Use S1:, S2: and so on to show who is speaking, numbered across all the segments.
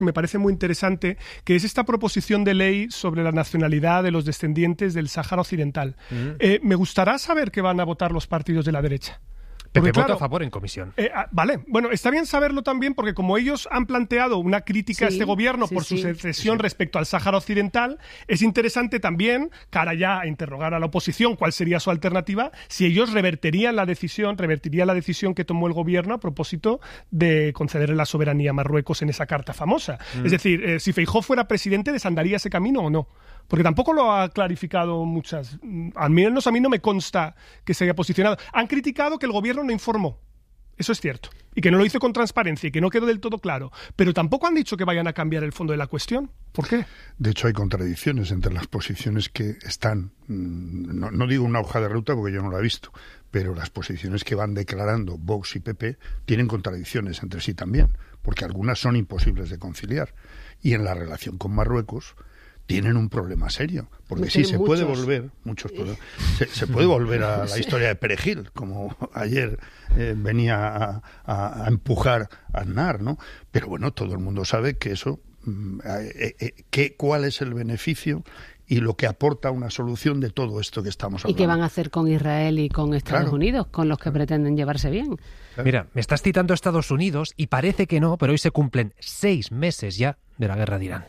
S1: me parece muy interesante, que es esta proposición de ley sobre la nacionalidad de los descendientes del Sáhara Occidental. Me gustará saber qué van a votar los partidos de la derecha.
S2: Porque, claro, voto a favor en comisión.
S1: Vale, bueno, está bien saberlo también porque como ellos han planteado una crítica a este gobierno por su secesión respecto al Sáhara Occidental, es interesante también, cara ya a interrogar a la oposición cuál sería su alternativa, si ellos revertirían la decisión que tomó el gobierno a propósito de concederle la soberanía a Marruecos en esa carta famosa. Es decir, si Feijóo fuera presidente, ¿desandaría ese camino o no? Porque tampoco lo ha clarificado muchas. Al menos a mí no me consta que se haya posicionado. Han criticado que el gobierno no informó. Eso es cierto. Y que no lo hizo con transparencia y que no quedó del todo claro. Pero tampoco han dicho que vayan a cambiar el fondo de la cuestión. ¿Por qué?
S3: De hecho, hay contradicciones entre las posiciones que están. No digo una hoja de ruta porque yo no la he visto, pero las posiciones que van declarando Vox y PP tienen contradicciones entre sí también, porque algunas son imposibles de conciliar. Y en la relación con Marruecos tienen un problema serio, porque sí, se puede volver, se puede volver a la historia de Perejil, como ayer venía a empujar a Aznar, ¿no? Pero bueno, todo el mundo sabe que eso, cuál es el beneficio y lo que aporta una solución de todo esto que estamos hablando.
S4: ¿Y qué van a hacer con Israel y con Estados Unidos, con los que pretenden llevarse bien?
S2: Mira, me estás citando a Estados Unidos y parece que no, pero hoy se cumplen 6 meses ya de la guerra de Irán.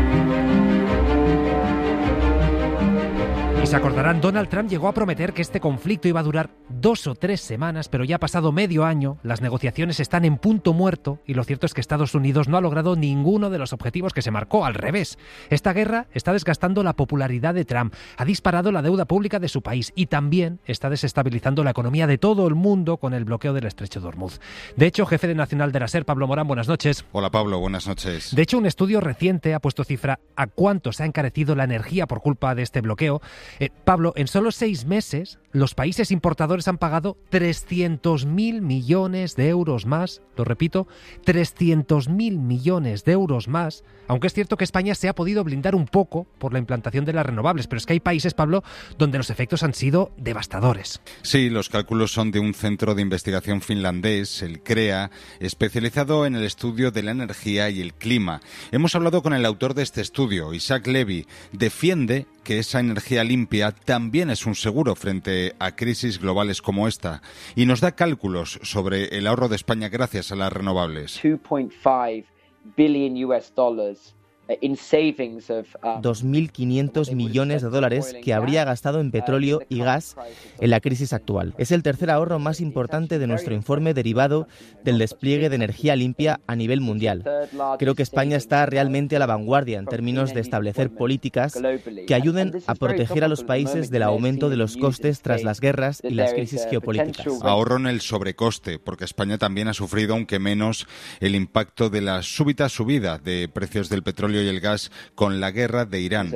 S2: Y se acordarán, Donald Trump llegó a prometer que este conflicto iba a durar 2 o 3 semanas, pero ya ha pasado medio año, las negociaciones están en punto muerto y lo cierto es que Estados Unidos no ha logrado ninguno de los objetivos que se marcó, al revés. Esta guerra está desgastando la popularidad de Trump, ha disparado la deuda pública de su país y también está desestabilizando la economía de todo el mundo con el bloqueo del estrecho de Hormuz. De hecho, jefe de Nacional de la SER, Pablo Morán, buenas noches.
S5: Hola Pablo, buenas noches.
S2: De hecho, un estudio reciente ha puesto cifra a cuánto se ha encarecido la energía por culpa de este bloqueo. Pablo, en solo 6 meses, los países importadores han pagado 300.000 millones de euros más, lo repito, 300.000 millones de euros más, aunque es cierto que España se ha podido blindar un poco por la implantación de las renovables, pero es que hay países, Pablo, donde los efectos han sido devastadores.
S5: Sí, los cálculos son de un centro de investigación finlandés, el CREA, especializado en el estudio de la energía y el clima. Hemos hablado con el autor de este estudio, Isaac Levy. Defiende que esa energía limpia también es un seguro frente a crisis globales como esta y nos da cálculos sobre el ahorro de España gracias a las renovables.
S6: $2.5 billion in savings of
S7: 2.500 millones de dólares que habría gastado en petróleo y gas en la crisis actual. Es el tercer ahorro más importante de nuestro informe derivado del despliegue de energía limpia a nivel mundial. Creo que España está realmente a la vanguardia en términos de establecer políticas que ayuden a proteger a los países del aumento de los costes tras las guerras y las crisis geopolíticas.
S5: Ahorro en el sobrecoste, porque España también ha sufrido, aunque menos, el impacto de la súbita subida de precios del petróleo y el gas con la guerra de Irán.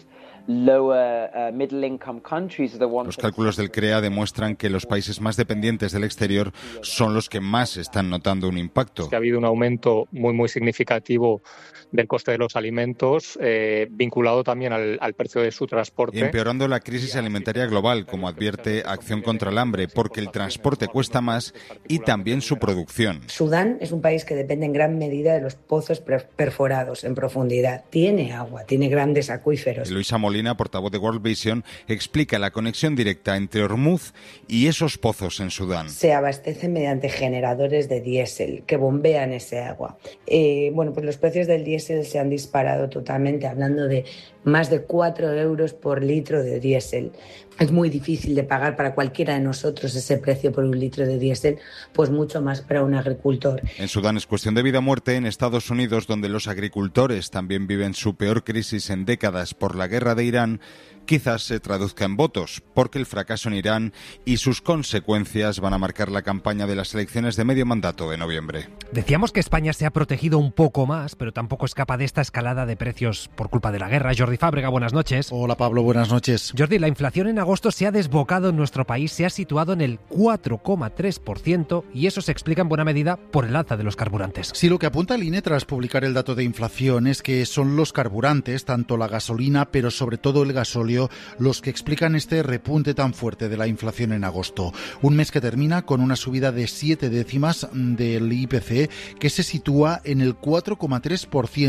S5: Los cálculos del CREA demuestran que los países más dependientes del exterior son los que más están notando un impacto.
S8: Es que ha habido un aumento muy significativo del coste de los alimentos, vinculado también al precio de su transporte.
S5: Empeorando la crisis alimentaria global, como advierte Acción contra el Hambre, porque el transporte cuesta más y también su producción.
S9: Sudán es un país que depende en gran medida de los pozos perforados en profundidad. Tiene agua, tiene grandes acuíferos.
S5: Luisa Molina, portavoz de World Vision, explica la conexión directa entre Hormuz y esos pozos en Sudán.
S9: Se abastecen mediante generadores de diésel que bombean ese agua. Pues los precios del diésel se han disparado totalmente, hablando de más de 4 euros por litro de diésel. Es muy difícil de pagar para cualquiera de nosotros ese precio por un litro de diésel, pues mucho más para un agricultor.
S5: En Sudán es cuestión de vida o muerte. En Estados Unidos, donde los agricultores también viven su peor crisis en décadas por la guerra de Irán, quizás se traduzca en votos, porque el fracaso en Irán y sus consecuencias van a marcar la campaña de las elecciones de medio mandato de noviembre.
S2: Decíamos que España se ha protegido un poco más, pero tampoco escapa de esta escalada de precios por culpa de la guerra. Jordi Fábrega, buenas noches.
S10: Hola Pablo, buenas noches.
S2: Jordi, la inflación en agosto se ha desbocado en nuestro país, se ha situado en el 4,3% y eso se explica en buena medida por el alza de los carburantes.
S10: Sí, lo que apunta el INE tras publicar el dato de inflación es que son los carburantes, tanto la gasolina, pero sobre sobre todo el gasóleo, los que explican este repunte tan fuerte de la inflación en agosto. Un mes que termina con una subida de 7 décimas del IPC, que se sitúa en el 4,3%.